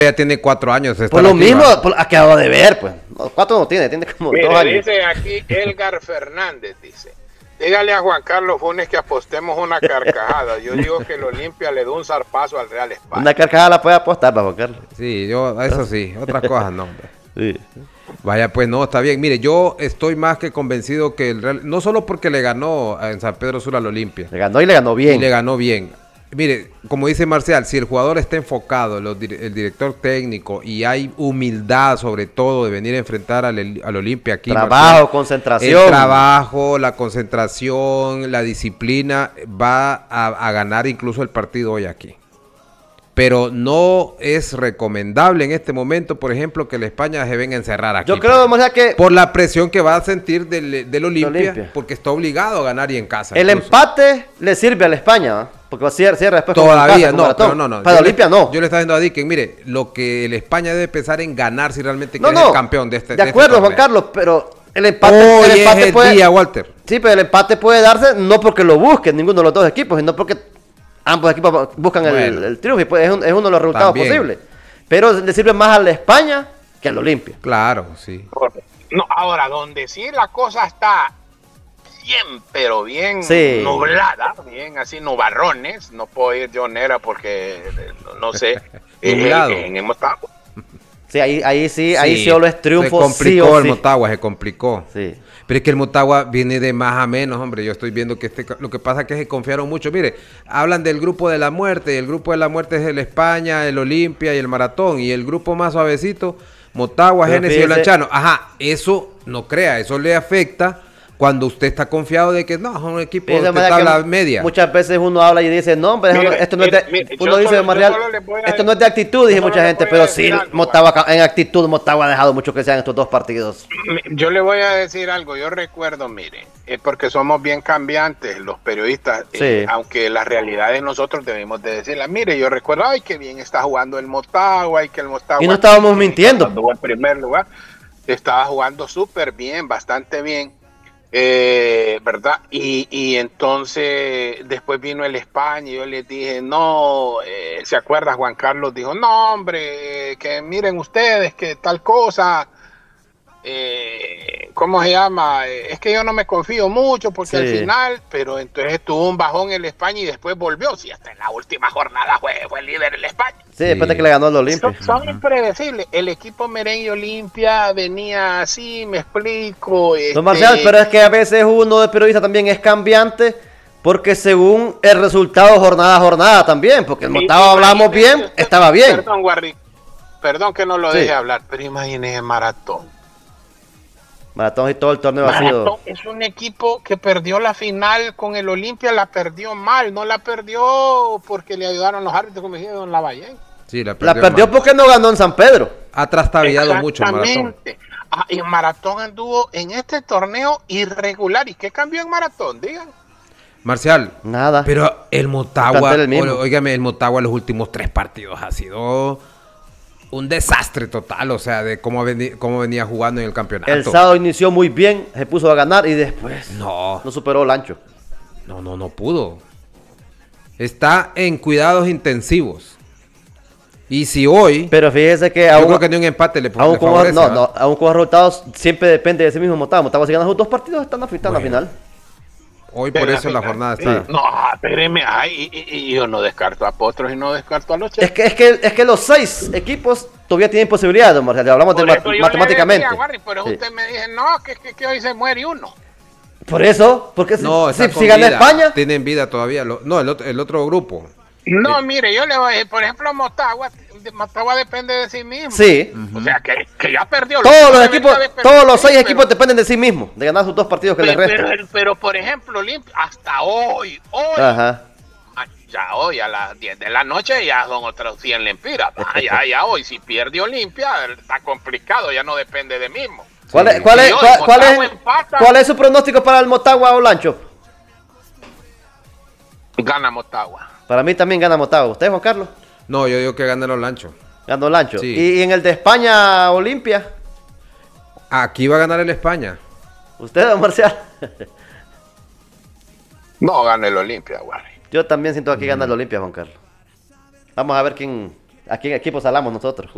Ya tiene 4 años. Por lo mismo, acabo de ver, pues. No, 4 no tiene como 2 años. Dice aquí Elgar Fernández, dice. Dígale a Juan Carlos Funes que apostemos una carcajada. Yo digo que el Olimpia le da un zarpazo al Real España. Una carcajada la puede apostar, Juan Carlos. Sí, eso sí. Otras cosas no, hombre. Sí. Vaya, pues no, está bien. Mire, yo estoy más que convencido que el Real, no solo porque le ganó en San Pedro Sula al Olimpia. Le ganó y le ganó bien. Y le ganó bien. Mire, como dice Marcial, si el jugador está enfocado, el director técnico, y hay humildad sobre todo de venir a enfrentar al Olimpia aquí. Trabajo, Marcial, concentración. El trabajo, la concentración, la disciplina, va a ganar incluso el partido hoy aquí. Pero no es recomendable en este momento, por ejemplo, que la España se venga a encerrar aquí. Yo creo, Marcial, que... por la presión que va a sentir del Olimpia, porque está obligado a ganar y en casa. El empate le sirve a la España, porque va a cierra después. Todavía no, pero no. Para Olimpia no. Yo le estaba diciendo a Dick que, mire, lo que el España debe pensar en ganar si realmente quiere ser campeón de este. De acuerdo, Juan Carlos, pero el empate, el empate puede... día, Walter. Sí, pero el empate puede darse no porque lo busquen ninguno de los dos equipos, sino porque ambos equipos buscan el triunfo y pues es uno de los resultados posibles. Pero le sirve más a la España que al Olimpia. Claro, sí. No, ahora, donde sí la cosa está bien, pero bien nublada, bien así, nubarrones, no puedo ir yo Nera porque no sé, en Motagua. Sí, ahí sí solo es triunfo. Se complicó el Motagua, se complicó. Sí. Pero es que el Motagua viene de más a menos, hombre. Yo estoy viendo que lo que pasa es que se confiaron mucho. Mire, hablan del grupo de la muerte, y el grupo de la muerte es el España, el Olimpia y el Maratón. Y el grupo más suavecito, Motagua, Génesis y el Lanchano. Ajá, eso no crea, eso le afecta cuando usted está confiado de que no, es un equipo de tabla media. Muchas veces uno habla y dice, no, hombre, esto no es de... Uno dice, Marcial, esto no es de actitud, dice mucha gente, pero sí, Motagua, en actitud, Motagua ha dejado mucho que sean estos 2 partidos. Yo le voy a decir algo, yo recuerdo, mire, porque somos bien cambiantes los periodistas, aunque las realidades nosotros debemos de decirlas. Mire, yo recuerdo, ay, qué bien está jugando el Motagua, y que el Motagua... Y no estábamos mintiendo. Cuando jugó en primer lugar, estaba jugando súper bien, bastante bien. ¿Verdad? Y entonces después vino el España y yo les dije, no, ¿se acuerda? Juan Carlos dijo, no, hombre, que miren ustedes que tal cosa, ¿cómo se llama? Es que yo no me confío mucho porque al final, pero entonces tuvo un bajón el España y después volvió, sí, hasta en la última jornada fue líder el España. Sí, después de que le ganó el Olimpia. Son impredecibles. El equipo merengue Olimpia venía así, me explico. No, Marcial, pero es que a veces uno de periodista también es cambiante porque según el resultado jornada a jornada también, porque el Motagua hablamos bien, estaba bien. Perdón, Guarri, perdón que no lo deje hablar, pero imagínese Maratón. Maratón y todo el torneo ha sido... Es un equipo que perdió la final con el Olimpia, la perdió mal, no la perdió porque le ayudaron los árbitros, como dijeron en Lavallén. Sí, la perdió porque no ganó en San Pedro. Ha trastabillado mucho Maratón. Y Maratón anduvo en este torneo irregular. ¿Y qué cambió en Maratón? Digan. Marcial. Nada. Pero el Motagua, óigame, el Motagua en los últimos 3 partidos ha sido... un desastre total, o sea, de cómo venía jugando en el campeonato. El sábado inició muy bien, se puso a ganar y después no superó Lancho. No pudo. Está en cuidados intensivos. Y si hoy... Pero fíjese que yo creo que ni un empate le favorece. Aún con los resultados siempre depende de sí mismo Motagua. Motagua si gana sus 2 partidos están afectando a final. Hoy por eso la jornada está... No, espéreme, y yo no descarto a Potros y no descarto a los Chefs. Es que los 6 equipos todavía tienen posibilidades, don Marcial. Hablamos matemáticamente. Pero usted me dice, no, que hoy se muere uno. Por eso, porque si gana España... Tienen vida todavía. El otro grupo. No, mire, yo le voy a decir, por ejemplo, Motagua depende de sí mismo. Sí. O sea, que ya perdió. Todos los 6 equipos dependen de sí mismos, de ganar sus 2 partidos que les restan. Pero, por ejemplo, Olimpia, hasta hoy. Ajá. Ya hoy a las 10 de la noche ya son otros 100 lempiras. Ya hoy, si pierde Olimpia, está complicado, ya no depende de mismo. ¿Cuál es su pronóstico para el Motagua o Lancho? Gana Motagua. Para mí también gana Motagua. ¿Usted, Juan Carlos? No, yo digo que gana los Lanchos. Ganó Lancho. Sí. ¿Y en el de España, Olimpia? Aquí va a ganar el España. ¿Usted, don Marcial? No, gana el Olimpia, güey. Yo también siento que aquí gana el Olimpia, Juan Carlos. Vamos a ver a quién equipos hablamos nosotros.